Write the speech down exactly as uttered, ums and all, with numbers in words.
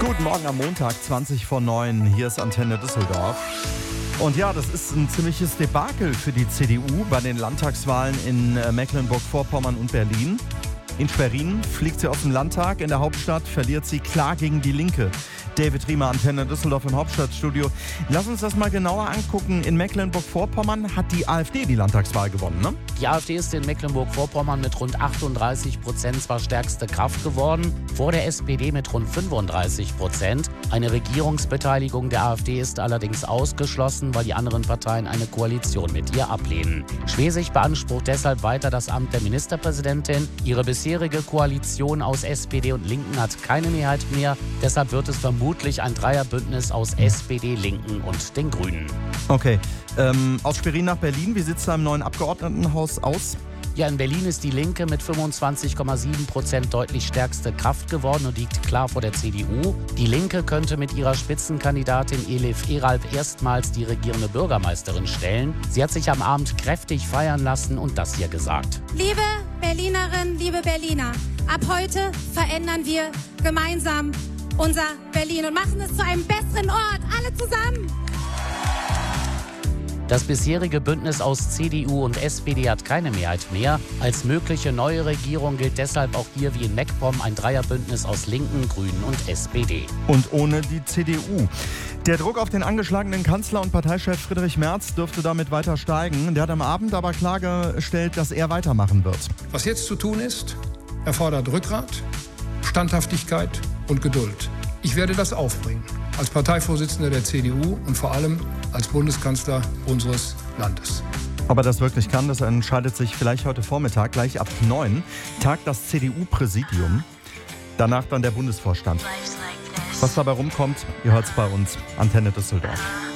Guten Morgen am Montag, zwanzig vor neun. Hier ist Antenne Düsseldorf. Und ja, das ist ein ziemliches Debakel für die C D U bei den Landtagswahlen in Mecklenburg-Vorpommern und Berlin. In Schwerin fliegt sie aus dem Landtag, in der Hauptstadt verliert sie klar gegen die Linke. David Riemer, Antenne Düsseldorf im Hauptstadtstudio. Lass uns das mal genauer angucken. In Mecklenburg-Vorpommern hat die AfD die Landtagswahl gewonnen, ne? Die AfD ist in Mecklenburg-Vorpommern mit rund achtunddreißig Prozent zwar stärkste Kraft geworden, vor der S P D mit rund fünfunddreißig Prozent. Eine Regierungsbeteiligung der AfD ist allerdings ausgeschlossen, weil die anderen Parteien eine Koalition mit ihr ablehnen. Schwesig beansprucht deshalb weiter das Amt der Ministerpräsidentin. Ihre bisherige Koalition aus S P D und Linken hat keine Mehrheit mehr. Deshalb wird es vermutlich ein Dreierbündnis aus S P D, Linken und den Grünen. Okay, ähm, aus Schwerin nach Berlin, wie sieht es da im neuen Abgeordnetenhaus aus? Ja, in Berlin ist die Linke mit fünfundzwanzig Komma sieben Prozent deutlich stärkste Kraft geworden und liegt klar vor der C D U. Die Linke könnte mit ihrer Spitzenkandidatin Elif Eralp erstmals die regierende Bürgermeisterin stellen. Sie hat sich am Abend kräftig feiern lassen und das hier gesagt. Liebe Berlinerinnen, liebe Berliner, ab heute verändern wir gemeinsam unser Berlin und machen es zu einem besseren Ort, alle zusammen. Das bisherige Bündnis aus C D U und S P D hat keine Mehrheit mehr. Als mögliche neue Regierung gilt deshalb auch hier wie in MacPom ein Dreierbündnis aus Linken, Grünen und S P D. Und ohne die C D U. Der Druck auf den angeschlagenen Kanzler und Parteichef Friedrich Merz dürfte damit weiter steigen. Der hat am Abend aber klargestellt, dass er weitermachen wird. Was jetzt zu tun ist, erfordert Rückgrat, Standhaftigkeit und Geduld. Ich werde das aufbringen, als Parteivorsitzender der C D U und vor allem als Bundeskanzler unseres Landes. Ob er das wirklich kann, das entscheidet sich vielleicht heute Vormittag, gleich ab neun. Tagt das C D U-Präsidium, danach dann der Bundesvorstand. Was dabei rumkommt, ihr hört es bei uns, Antenne Düsseldorf.